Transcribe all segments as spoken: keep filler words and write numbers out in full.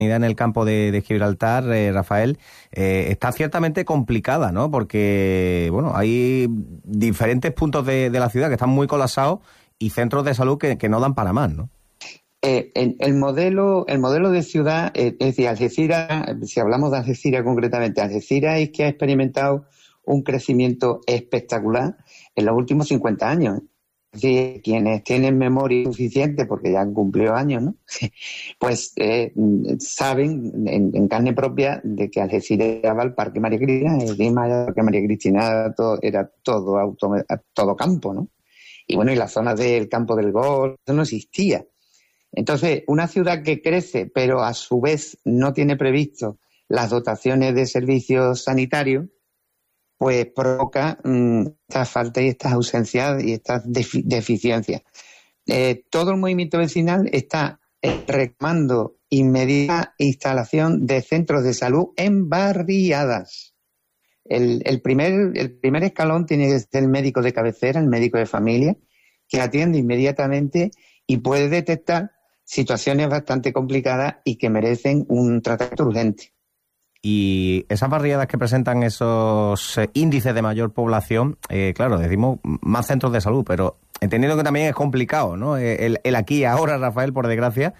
en el campo de, de Gibraltar, eh, Rafael, eh, está ciertamente complicada, ¿no? Porque, bueno, hay diferentes puntos de, de la ciudad que están muy colapsados y centros de salud que, que no dan para más, ¿no? Eh, el, el modelo el modelo de ciudad, eh, es decir, Algeciras, si hablamos de Algeciras concretamente, Algeciras es que ha experimentado un crecimiento espectacular en los últimos cincuenta años. Es decir, quienes tienen memoria suficiente, porque ya han cumplido años, ¿no? Pues eh, saben en, en carne propia de que Algeciras era el Parque María Cristina, el Lima era el Parque María Cristina, era todo, era todo, auto, todo campo, ¿no? Y bueno, y la zona del campo del Golf, eso no existía. Entonces, una ciudad que crece, pero a su vez no tiene previsto las dotaciones de servicios sanitarios, pues provoca mmm, esta falta y estas ausencias y estas defi- deficiencias. Eh, todo el movimiento vecinal está eh, reclamando inmediata instalación de centros de salud en barriadas. El, el, primer, el primer escalón tiene que ser el médico de cabecera, el médico de familia, que atiende inmediatamente y puede detectar situaciones bastante complicadas y que merecen un tratamiento urgente. Y esas barriadas que presentan esos eh, índices de mayor población, eh, claro, decimos más centros de salud, pero entendiendo que también es complicado, ¿no? El, el aquí y ahora, Rafael, por desgracia,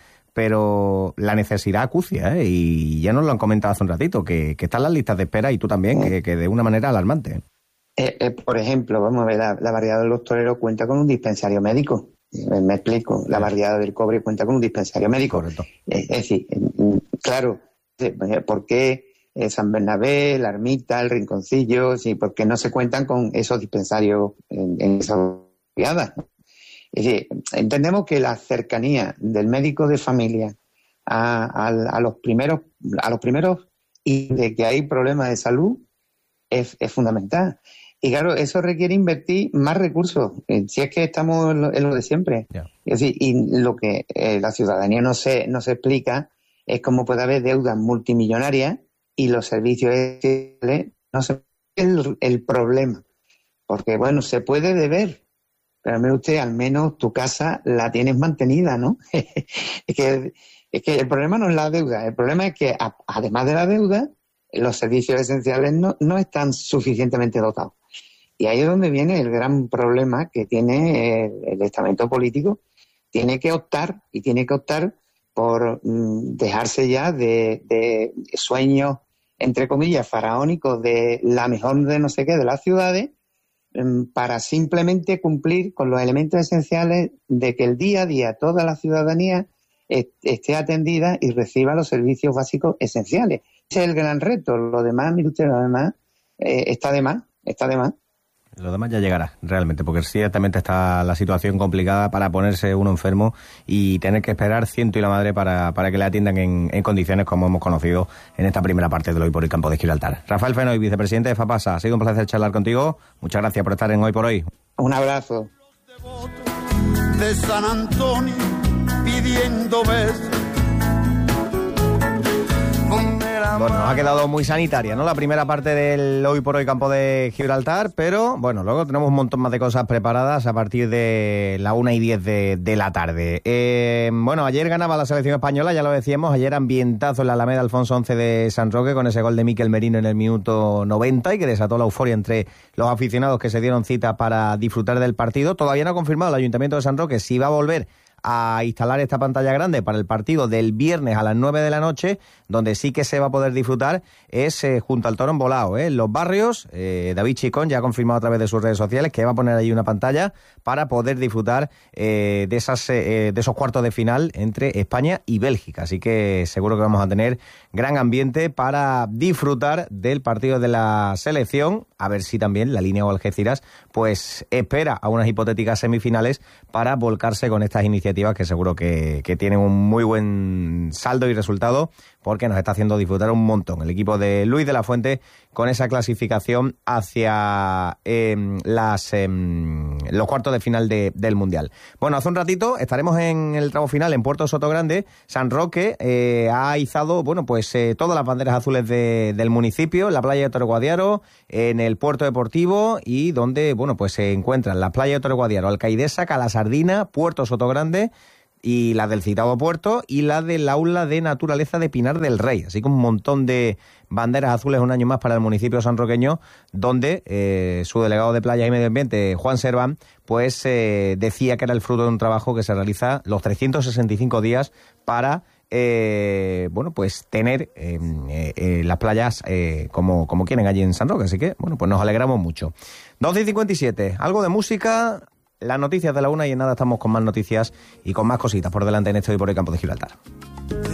pero la necesidad acucia, ¿eh? Y ya nos lo han comentado hace un ratito, que, que están las listas de espera y tú también, que, que de una manera alarmante. Eh, eh, por ejemplo, vamos a ver, la, la barriada de los Toreros cuenta con un dispensario médico. Me explico, la barriada del Cobre cuenta con un dispensario médico. Correcto. Es decir, claro, ¿por qué San Bernabé, la Ermita, el Rinconcillo, sí, porque no se cuentan con esos dispensarios en, en esas barriadas? Es decir, entendemos que la cercanía del médico de familia a, a, a los primeros, a los primeros y de que hay problemas de salud es, es fundamental. Y claro, eso requiere invertir más recursos, eh, si es que estamos en lo, en lo de siempre. Yeah. Es decir, y lo que eh, la ciudadanía no se, no se explica es cómo puede haber deudas multimillonarias y los servicios esenciales no se el, el problema. Porque, bueno, se puede deber, pero mire usted, al menos tu casa la tienes mantenida, ¿no? es, que, es que el problema no es la deuda, el problema es que, a, además de la deuda, los servicios esenciales no, no están suficientemente dotados. Y ahí es donde viene el gran problema que tiene el, el estamento político. Tiene que optar, y tiene que optar por mm, dejarse ya de, de sueños, entre comillas, faraónicos de la mejor de no sé qué de las ciudades, mm, para simplemente cumplir con los elementos esenciales de que el día a día toda la ciudadanía est- esté atendida y reciba los servicios básicos esenciales. Ese es el gran reto. Lo demás, mire usted, lo demás eh, está de más, está de más. Lo demás ya llegará, realmente, porque ciertamente está la situación complicada para ponerse uno enfermo y tener que esperar ciento y la madre para, para que le atiendan en, en condiciones como hemos conocido en esta primera parte de Hoy por Hoy Campo de Gibraltar. Rafael Fenoy, vicepresidente de FAPASA, ha sido un placer charlar contigo. Muchas gracias por estar en Hoy por Hoy. Un abrazo. De San Antonio pidiendo besos. Bueno, nos ha quedado muy sanitaria, ¿no? La primera parte del Hoy por Hoy Campo de Gibraltar, pero bueno, luego tenemos un montón más de cosas preparadas a partir de la una y diez de, de la tarde. Eh, bueno, ayer ganaba la selección española, ya lo decíamos, ayer ambientazo en la Alameda Alfonso once de San Roque con ese gol de Mikel Merino en el minuto noventa y que desató la euforia entre los aficionados que se dieron cita para disfrutar del partido. Todavía no ha confirmado el Ayuntamiento de San Roque si va a volver a instalar esta pantalla grande para el partido del viernes a las nueve de la noche, donde sí que se va a poder disfrutar es eh, junto al Toro Embolado, ¿eh? En los barrios. eh, David Chicón ya ha confirmado a través de sus redes sociales que va a poner ahí una pantalla para poder disfrutar eh, de, esas, eh, de esos cuartos de final entre España y Bélgica, así que seguro que vamos a tener gran ambiente para disfrutar del partido de la selección, a ver si también la línea o Algeciras pues espera a unas hipotéticas semifinales para volcarse con estas iniciativas que seguro que, que tienen un muy buen saldo y resultado, porque nos está haciendo disfrutar un montón el equipo de Luis de la Fuente con esa clasificación hacia eh, las eh, los cuartos de final de, del Mundial. Bueno, hace un ratito estaremos en el tramo final en Puerto Sotogrande. San Roque eh, ha izado, bueno, pues eh, todas las banderas azules de, del municipio, en la playa de Torreguadiaro, en el puerto deportivo y donde, bueno, pues se encuentran la playa de Torreguadiaro, Alcaidesa, Calasardina, Puerto Sotogrande, y la del citado puerto y la del Aula de Naturaleza de Pinar del Rey. Así que un montón de banderas azules un año más para el municipio sanroqueño, donde eh, su delegado de Playa y Medio Ambiente, Juan Serván, pues eh, decía que era el fruto de un trabajo que se realiza los trescientos sesenta y cinco días para eh, bueno, pues tener eh, eh, las playas eh, como, como quieren allí en San Roque. Así que, bueno, pues nos alegramos mucho. doce y cincuenta y siete, algo de música, las noticias de la una y en nada estamos con más noticias y con más cositas por delante en este Hoy por Hoy Campo de Gibraltar.